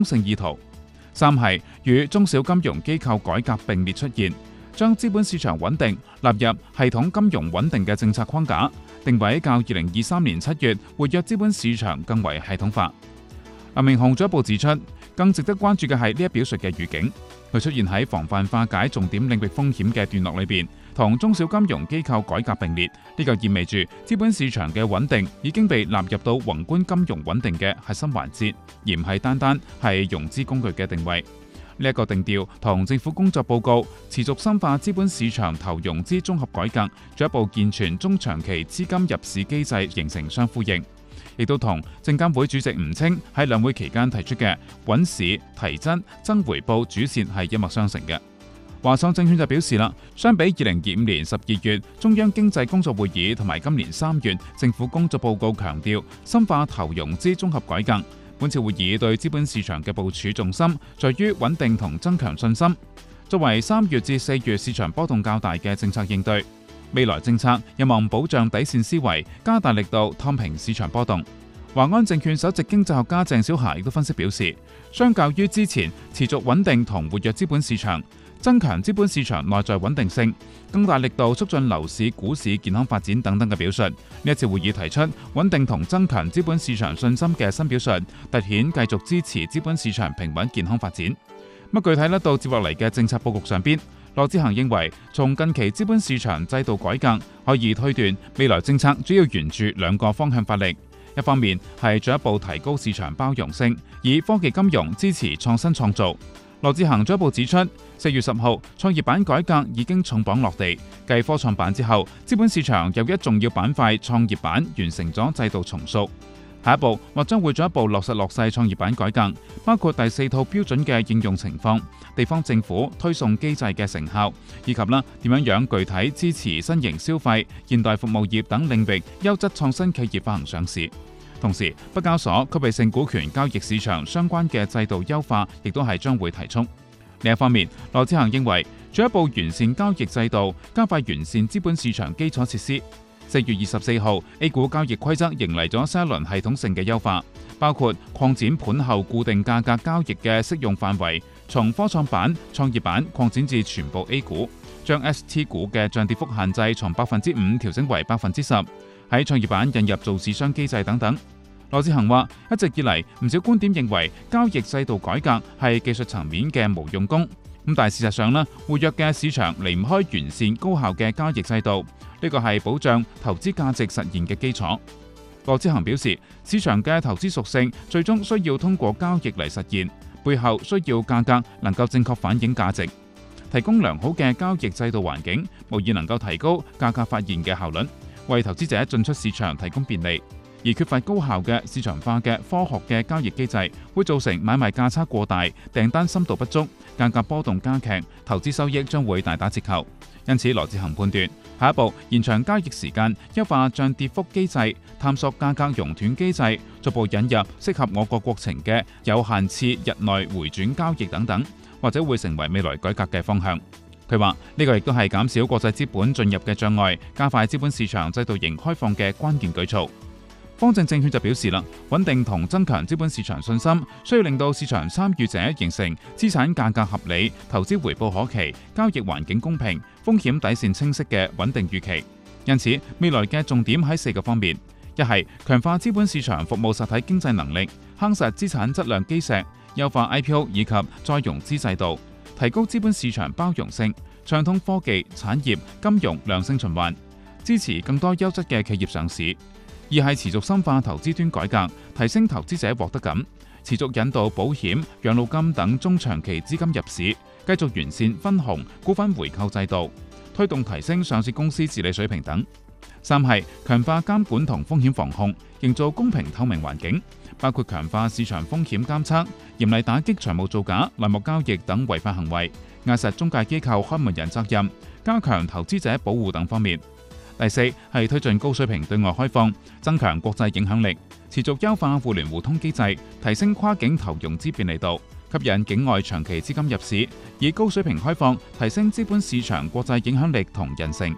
性意圖。三係與中小金融機構改革並列出現，將資本市場穩定納入系統金融穩定嘅政策框架，定位較2023年7月活躍資本市場更為系統化。林明雄進一步指出，更值得關注嘅係呢一表述嘅語境，佢出現喺防範化解重點領域風險嘅段落裏邊，同中小金融機構改革並列，呢個意味住資本市場嘅穩定已經被納入到宏觀金融穩定嘅核心環節，而唔係單單係融資工具嘅定位。呢一個定調同政府工作報告持續深化資本市場投融資綜合改革，進一步健全中長期資金入市機制形成相呼應，亦都同證監會主席吳清喺兩會期間提出嘅穩市、提質、增回報主線係一脈相承嘅。華創證券就表示啦，相比2025年12月中央經濟工作會議同埋今年3月政府工作報告強調深化投融資綜合改革，本次會議對資本市場嘅部署重心在於穩定同增強信心，作為3月至4月市場波動較大嘅政策應對。未來政策有望保障底線思維，加大力度攤平市場波動。華安證券首席經濟學家鄭小霞亦都分析表示，相較於之前持續穩定同活躍資本市場，增強資本市場內在穩定性，更大力度促進樓市、股市健康發展等等嘅表述。呢一次會議提出穩定同增強資本市場信心嘅新表述，凸顯繼續支持資本市場平穩健康發展。具體到接落嚟嘅政策佈局上邊，羅志恒認為，從近期資本市場制度改革可以推斷，未來政策主要沿住兩個方向發力。一方面係進一步提高市場包容性，以科技金融支持創新創造。羅志恒進一步指出，4月10號創業板改革已經重磅落地，繼科創板之後，資本市場又一重要板塊創業板完成咗制度重塑。下一步或將會進一步落實創業板改革，包括第4套標準嘅應用情況、地方政府推送機制嘅成效，以及點樣具體支持新型消費、現代服務業等領域優質創新企業發行上市。同時，北交所區域性股權交易市場相關嘅制度優化，亦都係將會提速。另一方面，羅志恒認為進一步完善交易制度，加快完善資本市場基礎設施。4月24號 A 股交易規則迎嚟咗新一輪系統性嘅優化，包括擴展盤後固定價格交易嘅適用範圍，從科創板、創業板擴展至全部 A 股，將 ST 股嘅漲跌幅限制從5%調整為10%，喺創業板引入做市商機制等等。羅志恒話：一直以嚟唔少觀點認為交易制度改革係技術層面嘅無用功，但係事實上活躍嘅市場離唔開完善高效嘅交易制度，呢個係保障投資價值實現嘅基礎。羅志恒表示，市場嘅投資屬性最終需要通過交易嚟實現，背後需要價格能夠正確反映價值，提供良好嘅交易制度環境，無疑能夠提高價格發現嘅效率，為投資者進出市場提供便利。而缺乏高效嘅市場化嘅科學嘅交易機制，會造成買賣價差過大、訂單深度不足、價格波動加劇，投資收益將會大打折扣。因此，羅志恒判斷，下一步延長交易時間，優化漲跌幅機制，探索價格熔斷機制，逐步引入適合我國國情嘅有限次日內回轉交易等等，或者會成為未來改革嘅方向。佢話呢個亦都係減少國際資本進入嘅障礙，加快資本市場制度型開放嘅關鍵舉措。方正證券就表示啦，穩定同增強資本市場信心，需要令到市場參與者形成資產價格合理、投資回報可期、交易環境公平、風險底線清晰嘅穩定預期。因此，未來嘅重點喺4個方面：一係強化資本市場服務實體經濟能力，夯實資產質量基石，優化 IPO 以及再融資制度，提高資本市場包容性，暢通科技、產業、金融良性循環，支持更多優質嘅企業上市。二係持續深化投資端改革，提升投資者獲得感，持續引導保險、養老金等中長期資金入市，繼續完善分紅、股份回購制度，推動提升上市公司治理水平等。三係強化監管同風險防控，營造公平透明環境，包括強化市場風險監測，嚴厲打擊財務造假、內幕交易等違法行為，壓實中介機構開門人責任，加強投資者保護等方面。第四係推進高水平對外開放，增強國際影響力，持續優化互聯互通機制，提升跨境投融資便利度，吸引境外長期資金入市，以高水平開放提升資本市場國際影響力同韌性。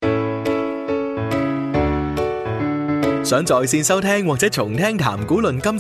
想在線收聽或者重聽談股論金